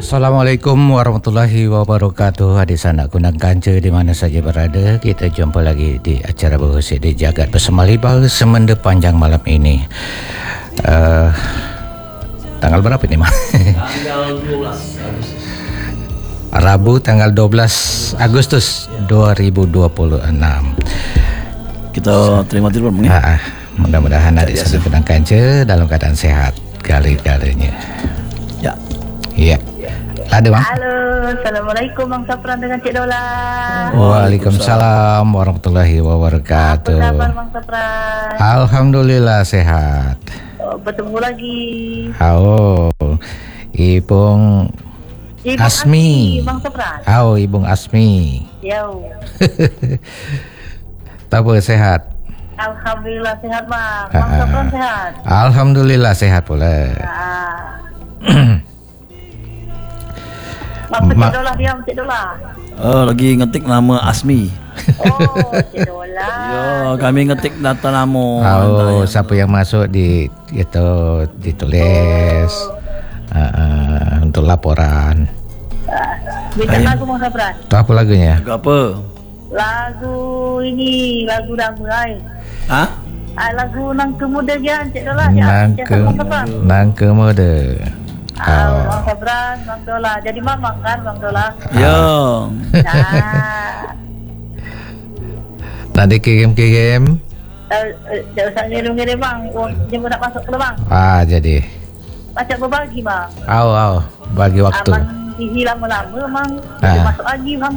Assalamualaikum warahmatullahi wabarakatuh. Adik sanak kunang kanca di mana saja berada, kita jumpa lagi di acara Berkongsi di Jagat bersama Libal Semenda Panjang malam ini. Tanggal berapa ni, Mak? Tanggal 12 Agustus. Rabu tanggal 12 Agustus 2026. Kita terima telefon ni. Mudah-mudahan adik sanak kunang kanca dalam keadaan sehat kali-kalinya. Ya. Ya. Ada, Bang? Halo, Assalamualaikum Bang Sapran dengan Cik Dola. Waalaikumsalam warahmatullahi wabarakatuh. Apa khabar Bang Sapran? Alhamdulillah sehat. Bertemu lagi. Ibung Asmi. Bang Sapran. Ibung Asmi. Yo. Tak apa, sehat. Alhamdulillah sehat Bang. Bang Sapran sehat. Alhamdulillah sehat pula. Apa Cik Dola diam Cik Dola? Lagi ngetik nama Asmi. Oh, Cik Dola. Ya, kami ngetik data nama. Siapa yang masuk ditulis untuk laporan. Minta lagu Bang Sapran. Tu apa lagunya? Lagu apa? Lagu ini, lagu lama ai. Ha? Lagu Nang Kemuda Gian Cik Dola. Nang Kemuda. Bang Sabran, Bang Dola. Jadi mamang kan Bang Dola? Ya. Tak dikirim-kirim? Tak usah ngirim-ngirim Bang. Jemput nak masuk ke Bang. Jadi. Macam berbagi Bang. Bagi waktu. Abang isi lama-lama Bang. Masuk lagi Bang.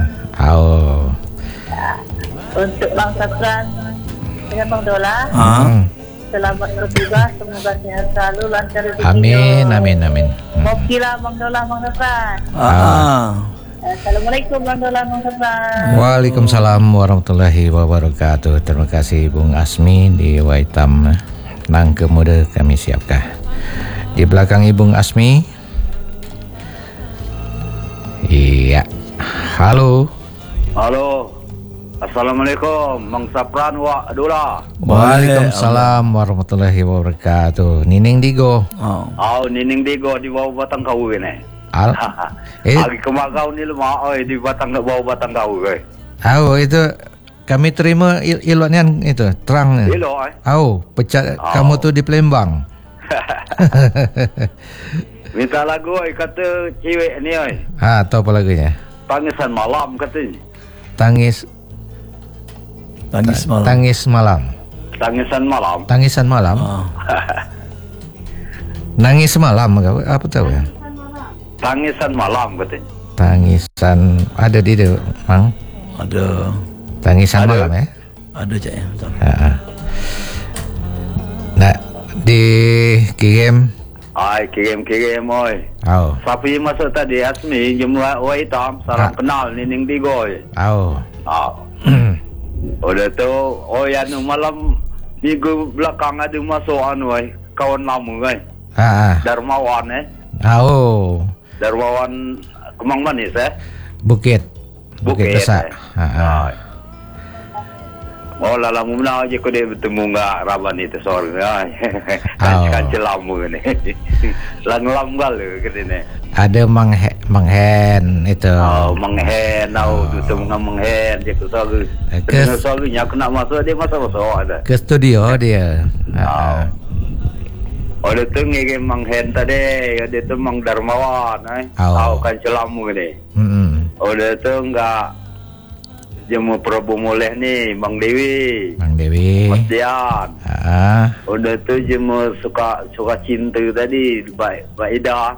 Untuk Bang Sabran dengan Bang Dola. Selamat bertugas, semoga sehat selalu, lancar rezeki. Amin. Okeylah Bang Dola, Bang Sapran. Assalamualaikum Bang Dola, Bang Sapran. Waalaikumsalam warahmatullahi wabarakatuh. Terima kasih Bung Asmi di Waitam Nang Kemuda kami siapkan. Di belakang Ibung Asmi. Iya. Halo. Assalamualaikum Bang Sapran wa Dola. Waalaikumsalam warahmatullahi wabarakatuh. Nining Digo. Nining Digo di bawah batang kau ni. Lagi kemakau ni lemah di batang bawah batang kau ke. Itu kami terima iluan itu terang. Pecat kamu tu di Palembang. Minta lagu kata cewek ni tahu apa lagunya? Tangisan malam katanya. Tangisan malam. Nangis malam apa tahu ya? Tangisan malam katanya. Tangisan ada di dia, Mang. Ada. Tangisan malam ya? Ada Cik ya. Nak dikirim. Kirim Siapa yang masuk tadi Asmi jemua Waitam salam kenal Nining Digo. Udah tu yang malam minggu belakang ada masuk kawan lama Darmawan Darmawan Kemang Manis Bukit Besar. Lama mana je kau dia bertemu ngak Raban itu sore kan lama ni. Lang gala kena. Ada Manghen itu. Manghen bertemu dengan Manghen je tu sore. Kena sore nya aku nak masuk dia masuk ada. Ke studio dia. Ada tu ngirim Manghen tadi, ada tu Mang Darmawan kan lama ni. Ada tu enggak jemu Prabu Moleh ni Bang Dewi Mas Dian. Udah tu jemu suka cinta tadi Mbak Ida.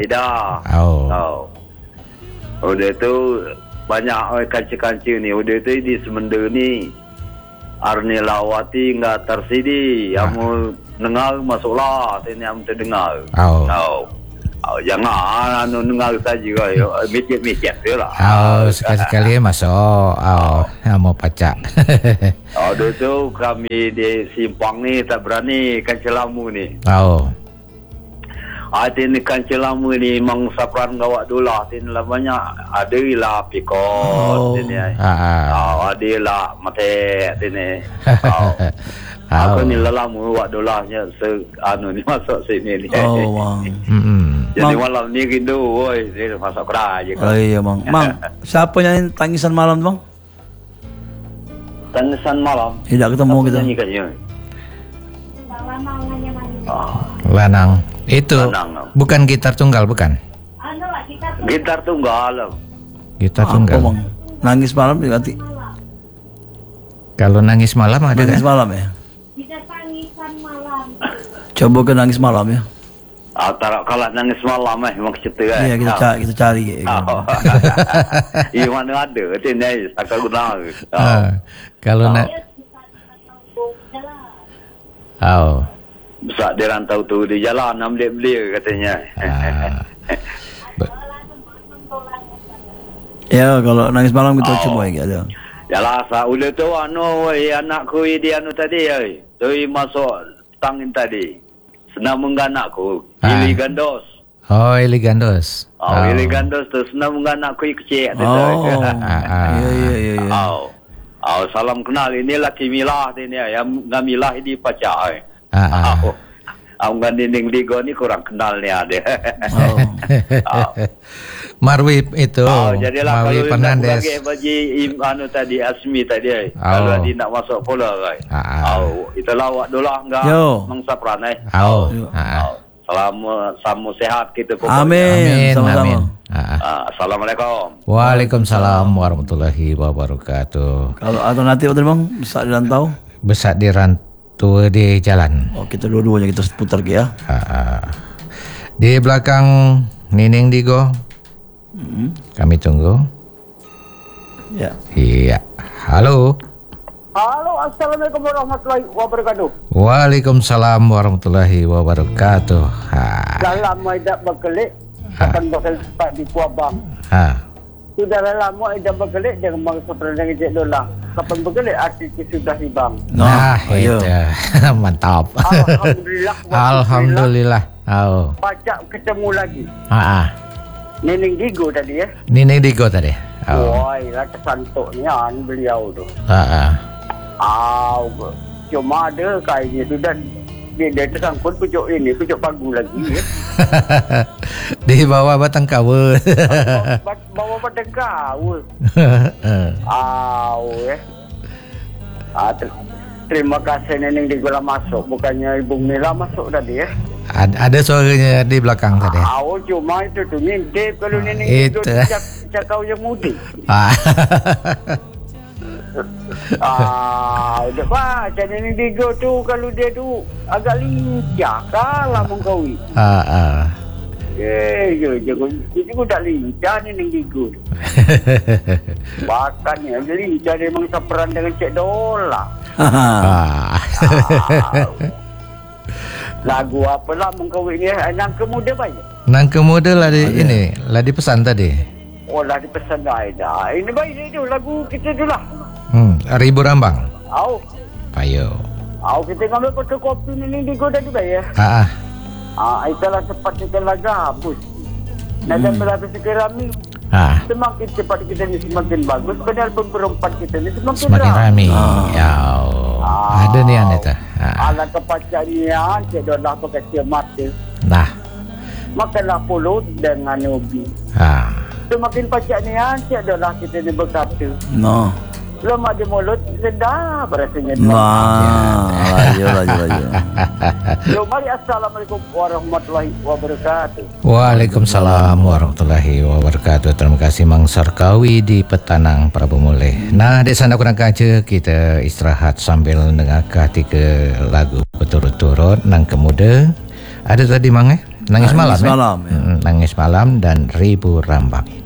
Udah tu banyak kancil-kancil ni. Udah tu di Semenda ni Arnilawati enggak tersidi. Yang dengar masuklah sini yang terdengar. Jangan dengar saja mikir tu lah. Sekali-sekali masuk. Mau pacak. Ada tu kami di simpang ni tak berani kancelamu ni. Ini kancelamu ni Mang Sapran gawat dolah. Ini lah banyak. Ada lah pikot. Ada lah mati. Aku ni lelamu buat dolahnya ni masuk sini ni. Oh, bang. Jadi malam ni gitu, woi, dia masuk kerai je. Oh iya, bang. Bang, siapa nyanyi Tangisan Malam, bang? Tangisan Malam. Tidak ketemu kita. Nyanyi katanya. Lanang. Itu bukan gitar tunggal, bukan? Gitar tunggal. Gitar tunggal. Bang? Nangis Malam diganti. Kalau Nangis Malam ada Nangis kan? Malam ya? Coba ke Nangis Malam ya. Kalau Nangis Malam memang cerita kan. Iya, kita cari. Iya, mana ada sini sakal guna. Kalau nak besar dia rantau tu di jalan nak beli katanya. Ya, kalau Nangis Malam kita coba lagi ada. Yalah, ula tu anakku dia tadi tu masuk tangin tadi. Senang mengganakku. Ili Gandos. Oh, Ili Gandos. Ili Gandos tu senang mengganakku kecil tu. Ya. Salam kenal ini laki Milah ni yang ngamilah di pacak. Ang ganding digo ni kurang kenal ni ada. Marwi itu. Jadilah Marwi kalau Fernandes. Bagi tadi Asmi tadi. Kalau dia nak masuk pula kan. Itulah awak dolah enggak mangsa peranai. Salam sehat kita pokoknya. Amin. Sama-sama. Assalamualaikum. Waalaikumsalam warahmatullahi wabarakatuh. Kalau alternatif betul bang, besar di rantau. Besar di rantau di jalan. Oh, kita dua-duanya kita putar ke ya. Di belakang Nining Digo. Kami tunggu. Ya. Iya. Halo. Halo, assalamualaikum warahmatullahi wabarakatuh. Waalaikumsalam warahmatullahi wabarakatuh. Lama tidak berkelik, akan bakal cepat di Kuabang. Sudah lama tidak berkelik dengan bangsa perdana Cik Dolah. Kapan berkelik artis sudah hibang. Nah, itu mantap. Alhamdulillah. Alhamdulillah. Pacak ketemu lagi. Nining Digo tadi ya. Nining Digo tadi. Woi, lah kesantuknya beliau tu. Cuma ada kayaknya sudah dia tersangkut pucuk ini, pucuk pagu lagi ya. Di bawah batang kawa. Bawah batang kawa. Terima kasih Nining Digo lah masuk, bukannya Ibu Mila masuk tadi ya. Ada suaranya di belakang tadi. Cuma itu tu ngintip kalau Nining Digo cakap yang mudik. Udah baca Nining Digo tu kalau dia tu agak lincah kalah mengkawi. Jadi aku tak lincah Nining Digo. Bahkan ni lincah dia memang seperan dengan Cik Dolah. Lagu apalah mengkawi ni? Nangka Muda baik. Nangka Muda lah ini, lah dipesan tadi. Oh, lah dipesan dah. Ini baik ni tu lagu kita tu lah. Ribu Rambang. Payo. Kita ngambil fotokopi Nining Digo tadi baik ya. Itulah cepat kita lagu habis. Nanti berhabis kerami. Semakin cepat kita ni semakin bagus. Padahal pemberempat kita ni semakin rami. Ada ni aneta. Alat kepacanian Cik Dolah berkata mata. Nah. Makanlah pulut dengan ubi. Semakin pacanian Cik Dolah kita ni berkata. Lemak di mulut sedap rasanya. Laju. Mari assalamualaikum warahmatullahi wabarakatuh. Waalaikumsalam warahmatullahi wabarakatuh. Terima kasih Mang Sarkawi di Petanang Prabu Mulih. Nah, di sana kurang kaca kita istirahat sambil dengarkan 3 lagu berturut-turut. Nangka Muda. Ada tadi Mang Nangis Malam. Nangis Malam. Nangis Malam dan Ribu Rambang.